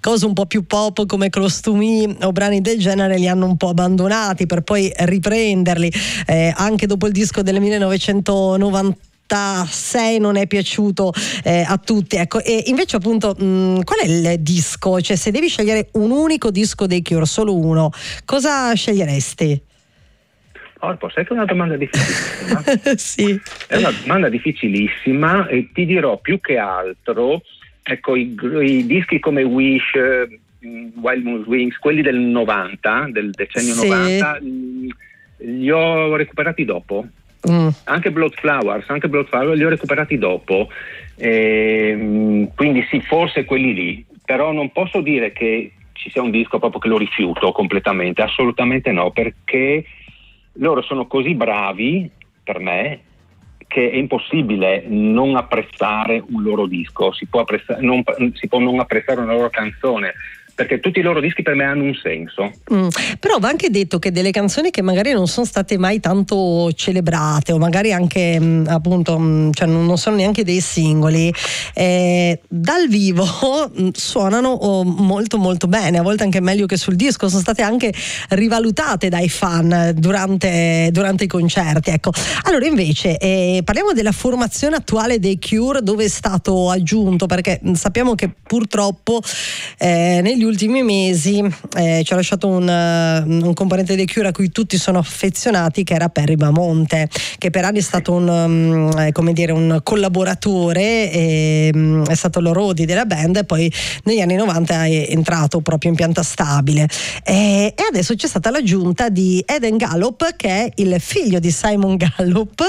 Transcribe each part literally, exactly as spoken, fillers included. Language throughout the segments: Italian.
cose un po' più pop come Close to Me o brani del genere li hanno un po' abbandonati per poi riprenderli, eh, anche dopo il disco del millenovecentonovantasei non è piaciuto eh, a tutti, ecco. E invece appunto mh, qual è il disco? Cioè, se devi scegliere un unico disco dei Cure, solo uno, cosa sceglieresti? Oh, sai che è una domanda difficilissima? Sì. È una domanda difficilissima e ti dirò più che altro, ecco, i, i dischi come Wish, Wild Moon Wings, quelli del novanta, del decennio sì. novanta, li ho recuperati dopo. Mm. Anche Blood Flowers, anche Blood Flowers li ho recuperati dopo. E, quindi sì, forse quelli lì, però non posso dire che ci sia un disco proprio che lo rifiuto completamente, assolutamente no, perché loro sono così bravi per me che è impossibile non apprezzare un loro disco, si può apprezzare, non, si può non apprezzare una loro canzone, perché tutti i loro dischi per me hanno un senso. Mm. Però va anche detto che delle canzoni che magari non sono state mai tanto celebrate o magari anche mh, appunto mh, cioè non sono neanche dei singoli, eh, dal vivo mh, suonano oh, molto molto bene, a volte anche meglio che sul disco, sono state anche rivalutate dai fan durante, durante i concerti, ecco. Allora invece eh, parliamo della formazione attuale dei Cure, dove è stato aggiunto, perché mh, sappiamo che purtroppo eh, negli ultimi mesi eh, ci ha lasciato un, uh, un componente dei Cure a cui tutti sono affezionati, che era Perry Bamonte, che per anni è stato un um, eh, come dire un collaboratore e, um, è stato lo roadie della band, e poi negli anni novanta è entrato proprio in pianta stabile e, e adesso c'è stata l'aggiunta di Eden Gallup, che è il figlio di Simon Gallup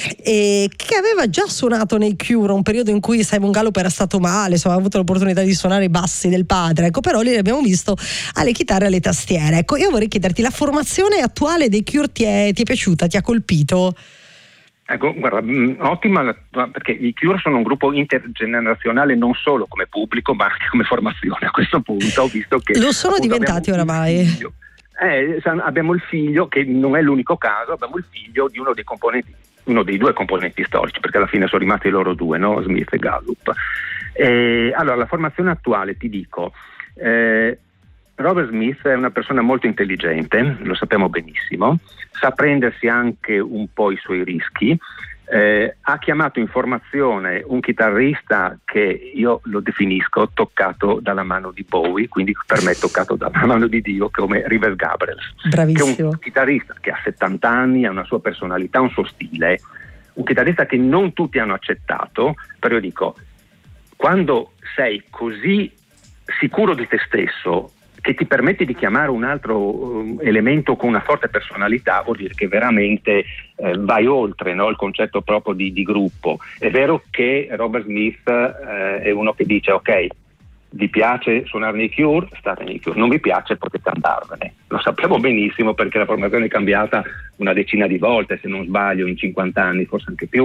e che aveva già suonato nei Cure un periodo in cui Simon Gallup era stato male, insomma ha avuto l'opportunità di suonare i bassi del padre, ecco, però lì l'abbiamo visto alle chitarre e alle tastiere. Ecco, io vorrei chiederti, la formazione attuale dei Cure ti è, ti è piaciuta, ti ha colpito? Ecco, guarda, mh, ottima, perché i Cure sono un gruppo intergenerazionale non solo come pubblico ma anche come formazione a questo punto, ho visto che lo sono appunto, diventati oramai. Eh, abbiamo il figlio, che non è l'unico caso, abbiamo il figlio di uno dei componenti, uno dei due componenti storici, perché alla fine sono rimasti loro due, no? Smith e Gallup. Eh, allora, la formazione attuale, ti dico, Eh, Robert Smith è una persona molto intelligente, lo sappiamo benissimo, sa prendersi anche un po' i suoi rischi, eh, ha chiamato in formazione un chitarrista che io lo definisco toccato dalla mano di Bowie, quindi per me toccato dalla mano di Dio, come Rivers Gabriels. Bravissimo. Che è un chitarrista che ha settanta anni, ha una sua personalità, un suo stile, un chitarrista che non tutti hanno accettato, però io dico, quando sei così sicuro di te stesso che ti permetti di chiamare un altro um, elemento con una forte personalità, vuol dire che veramente eh, vai oltre, no? Il concetto proprio di, di gruppo. È vero che Robert Smith eh, è uno che dice ok, vi piace suonare nei Cure, state nei Cure, non vi piace potete andarvene, lo sappiamo benissimo perché la formazione è cambiata una decina di volte, se non sbaglio, in cinquanta anni, forse anche più.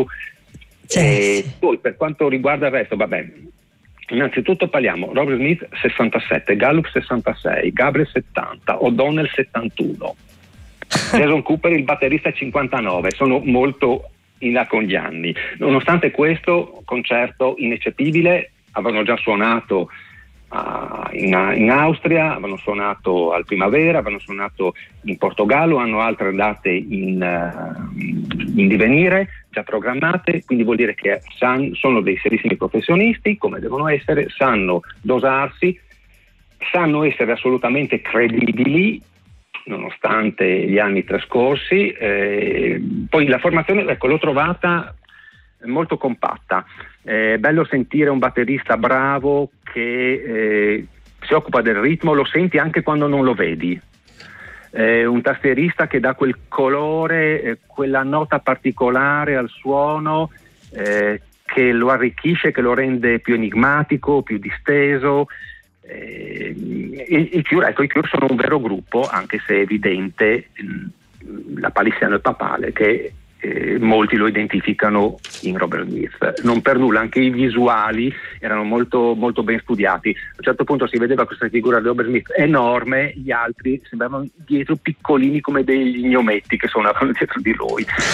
E poi per quanto riguarda il resto, vabbè, innanzitutto parliamo Robert Smith sessantasette, Gallup sessantasei, Gabriel settanta, O'Donnell settantuno, Jason Cooper il batterista cinquantanove, sono molto in là con gli anni. Nonostante questo, concerto ineccepibile, avevano già suonato uh, in, in Austria, avevano suonato al Primavera, avevano suonato in Portogallo, hanno altre date in, uh, in divenire già programmate, quindi vuol dire che san, sono dei serissimi professionisti, come devono essere, sanno dosarsi, sanno essere assolutamente credibili nonostante gli anni trascorsi. Eh, poi la formazione, ecco, l'ho trovata molto compatta, è bello sentire un batterista bravo che eh, si occupa del ritmo, lo senti anche quando non lo vedi. Eh, un tastierista che dà quel colore, eh, quella nota particolare al suono, eh, che lo arricchisce, che lo rende più enigmatico, più disteso. Eh, i, i, Cure, ecco, i Cure sono un vero gruppo, anche se è evidente mh, la palissiano e papale che eh, molti lo identificano in Robert Smith. Non per nulla, anche i visuali erano molto, molto ben studiati. A un certo punto si vedeva questa figura di Robert Smith enorme, gli altri sembravano dietro piccolini come degli gnometti che suonavano dietro di lui.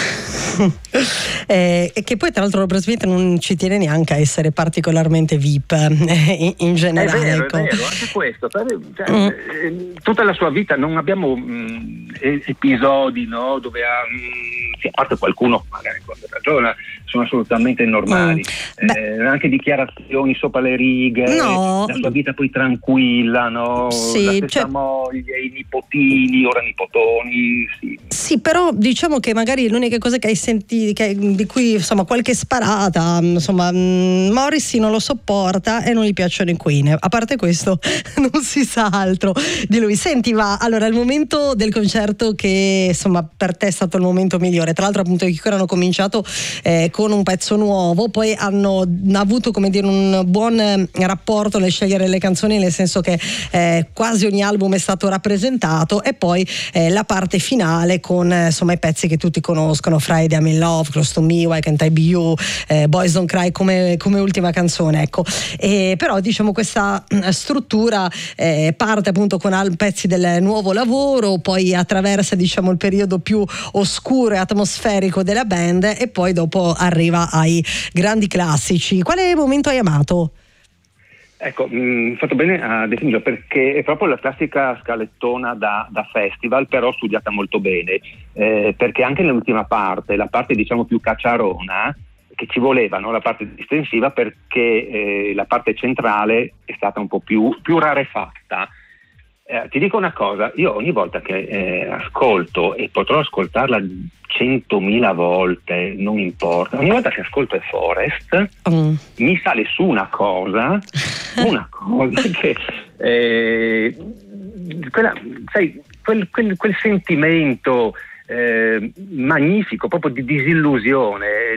eh, e che poi tra l'altro Robert Smith non ci tiene neanche a essere particolarmente V I P eh, in, in generale. È vero, ecco. è vero, anche questo. Cioè, mm. eh, tutta la sua vita non abbiamo mh, episodi, no, dove ha, mh, sì, a parte qualcuno magari quando ragiona sono assolutamente normali, mm. eh, anche dichiarazioni sopra le righe, no. la sua vita poi tranquilla, no? Sì, la stessa cioè... moglie, i nipotini, ora nipotoni. Sì. Sì, però diciamo che magari l'unica cosa che hai sentito, che, di cui insomma qualche sparata, insomma Morrissey non lo sopporta e non gli piacciono i Queen. A parte questo non si sa altro di lui. Senti, va, allora il momento del concerto che insomma per te è stato il momento migliore. Tra l'altro appunto i Cure hanno cominciato eh, con un pezzo nuovo, poi hanno avuto come dire un buon rapporto nel scegliere le canzoni, nel senso che eh, quasi ogni album è stato rappresentato, e poi eh, la parte finale con eh, insomma i pezzi che tutti conoscono: Friday I'm in Love, Close to Me, Why Can't I Be You, eh, Boys Don't Cry come, come ultima canzone, ecco. E però diciamo questa struttura eh, parte appunto con al- pezzi del nuovo lavoro, poi attraversa diciamo il periodo più oscuro e atmosferico della band, e poi dopo arriva ai grandi classici. Quale momento hai amato? Ecco, mh, fatto bene a definirlo, perché è proprio la classica scalettona da, da festival, però studiata molto bene, eh, perché anche nell'ultima parte, la parte diciamo più cacciarona, che ci voleva, no? La parte distensiva, perché eh, la parte centrale è stata un po' più, più rarefatta. Eh, ti dico una cosa, io ogni volta che eh, ascolto, e potrò ascoltarla centomila volte, non importa, ogni volta che ascolto il Forest mm. mi sale su una cosa, una cosa che eh, quella, sai, quel, quel, quel sentimento eh, magnifico, proprio di disillusione,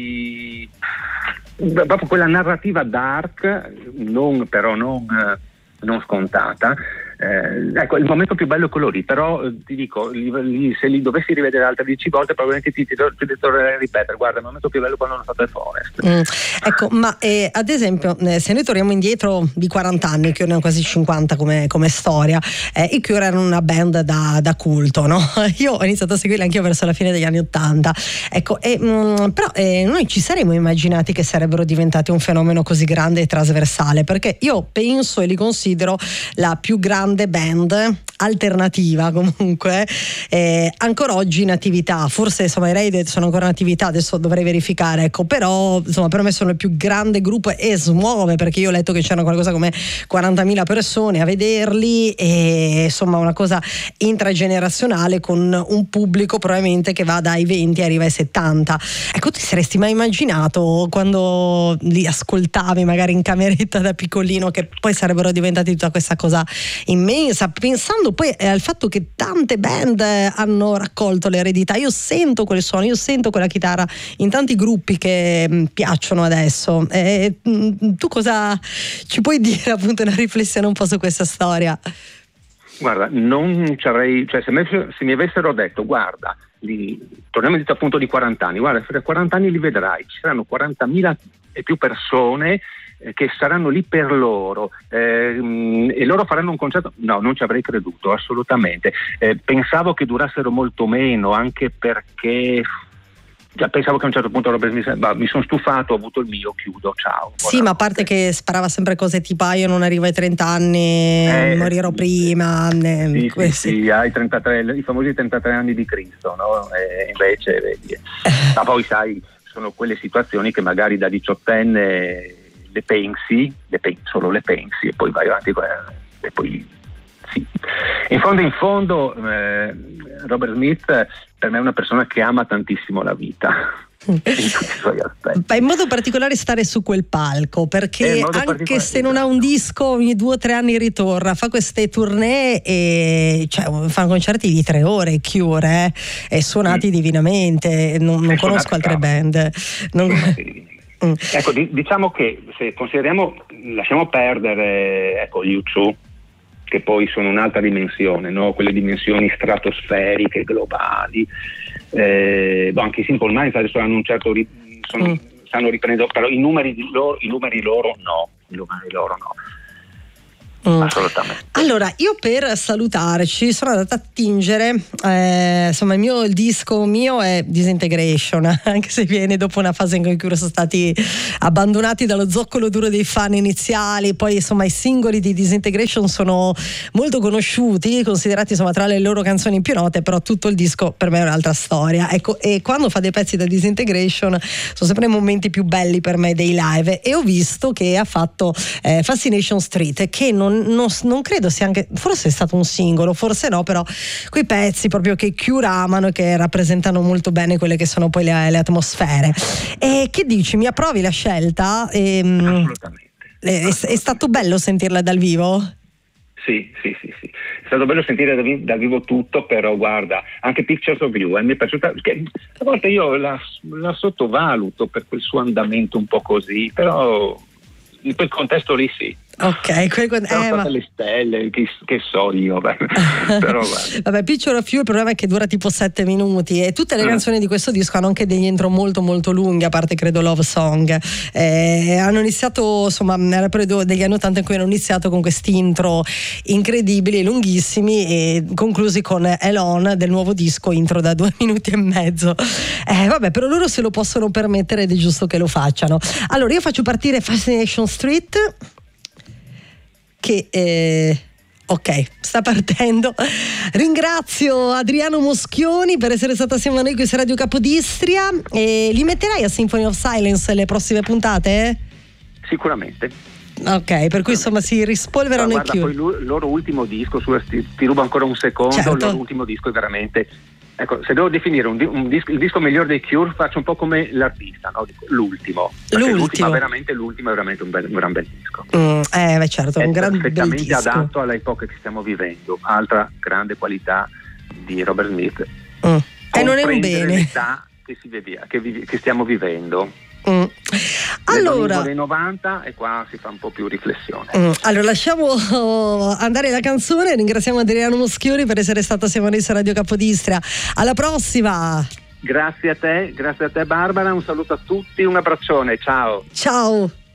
di proprio quella narrativa dark, non, però non, non scontata. Eh, ecco, il momento più bello è quello lì, però eh, ti dico, li, li, se li dovessi rivedere altre dieci volte probabilmente ti, ti, ti, ti dovrei ripetere: guarda, il momento più bello è quando hanno fatto il Forest. Mm. Ecco, ma eh, ad esempio eh, se noi torniamo indietro di quaranta anni, che ne hanno quasi cinquanta come, come storia, eh, i Cure erano una band da, da culto, no? Io ho iniziato a seguirli anche io verso la fine degli anni ottanta, ecco, e, mh, però eh, noi ci saremmo immaginati che sarebbero diventati un fenomeno così grande e trasversale, perché io penso e li considero la più grande band alternativa comunque eh, ancora oggi in attività. Forse insomma i Radiohead sono ancora in attività, adesso dovrei verificare, ecco, però insomma per me sono il più grande gruppo e smuove, perché io ho letto che c'erano qualcosa come quarantamila persone a vederli, e insomma una cosa intragenerazionale, con un pubblico probabilmente che va dai venti e arriva ai settanta. Ecco, ti saresti mai immaginato, quando li ascoltavi magari in cameretta da piccolino, che poi sarebbero diventati tutta questa cosa immensa, pensando poi al fatto che tante band hanno raccolto l'eredità? Io sento quel suono, io sento quella chitarra in tanti gruppi che mh, piacciono adesso. E, mh, tu cosa ci puoi dire, appunto, una riflessione un po' su questa storia? Guarda, non ci avrei, cioè se, me, se mi avessero detto: guarda, li, torniamo al punto di quaranta anni, guarda, fra quaranta anni li vedrai, ci saranno quarantamila e più persone che saranno lì per loro eh, e loro faranno un concerto, no, non ci avrei creduto assolutamente. Eh, pensavo che durassero molto meno, anche perché già pensavo che a un certo punto Robert Smith, bah, mi sono stufato, ho avuto il mio, chiudo, ciao. Sì, ma a parte che sparava sempre cose tipo: ah, io non arrivo ai trenta anni, eh, morirò prima. Sì, sì, sì, hai trentatré, i famosi trentatré anni di Cristo, no? E invece vedi, ma poi sai, sono quelle situazioni che magari da diciottenne le pensi, le pensi, solo le pensi, e poi vai avanti e poi sì. In fondo in fondo eh, Robert Smith per me è una persona che ama tantissimo la vita in tutti i suoi aspetti. Ma in modo particolare stare su quel palco, perché anche se non ha un disco, ogni due o tre anni ritorna, fa queste tournée e cioè, fa concerti di tre ore, Cure, eh, e suonati mm. divinamente. Non, non conosco altre cavolo. band. Non... Mm. Ecco, diciamo che se consideriamo, lasciamo perdere ecco gli U due, che poi sono un'altra dimensione, no? Quelle dimensioni stratosferiche, globali, eh, boh, anche i Simple Minds adesso hanno un certo ri- sono, mm. stanno riprendendo, però i numeri loro, i numeri loro no, i numeri loro no. Mm. Assolutamente. Allora, io per salutarci sono andata a tingere, eh, insomma il mio il disco mio è Disintegration, anche se viene dopo una fase in cui sono stati abbandonati dallo zoccolo duro dei fan iniziali. Poi insomma i singoli di Disintegration sono molto conosciuti, considerati insomma tra le loro canzoni più note, però tutto il disco per me è un'altra storia, ecco. E quando fa dei pezzi da Disintegration sono sempre i momenti più belli per me dei live, e ho visto che ha fatto eh, Fascination Street, che non Non, non credo sia anche, forse è stato un singolo, forse no, però quei pezzi proprio che Cure amano e che rappresentano molto bene quelle che sono poi le, le atmosfere. E che dici, mi approvi la scelta? E, assolutamente. È, è stato bello sentirla dal vivo? Sì, sì, sì, sì. È stato bello sentire da, vi- da vivo tutto, però guarda, anche Pictures of You, eh, mi è piaciuta, perché a volte io la, la sottovaluto per quel suo andamento un po' così, però in quel contesto lì sì. Ok, quel, sono eh, state ma... le stelle, che, che so io, beh. Però vabbè, Picture of You, il problema è che dura tipo sette minuti, e tutte le mm. canzoni di questo disco hanno anche degli intro molto molto lunghi, a parte credo Love Song. Eh, hanno iniziato, insomma, nel periodo degli anni ottanta in cui hanno iniziato con questi intro incredibili, lunghissimi, e conclusi con Elon del nuovo disco, intro da due minuti e mezzo. Eh, vabbè, però loro se lo possono permettere ed è giusto che lo facciano. Allora io faccio partire Fascination Street, che eh, ok, sta partendo. Ringrazio Adriano Moschioni per essere stato assieme a noi qui su Radio Capodistria. E li metterai a Symphony of Silence le prossime puntate? Sicuramente. Ok, per cui insomma si rispolverano i chiudi. Poi il loro ultimo disco, su, ti, ti rubo ancora un secondo, certo. Il loro ultimo disco è veramente... Ecco, se devo definire un, un disco, il disco migliore dei Cure, faccio un po' come l'artista, no? Dico, l'ultimo. L'ultimo. l'ultimo veramente l'ultimo è veramente un, bel, un gran bel disco. Mm, eh, beh, certo, è un gran bel disco. Perfettamente adatto all'epoca che stiamo vivendo. Altra grande qualità di Robert Smith. Mm. E non è un bene. L'età che, si vede, che, vi, che stiamo vivendo. Mm. Allora, dei novanta, e qua si fa un po' più riflessione. Mm. Allora lasciamo andare la canzone. Ringraziamo Adriano Moschioni per essere stato assieme a noi su Radio Capodistria. Alla prossima. Grazie a te, grazie a te Barbara, un saluto a tutti, un abbraccione, ciao. Ciao.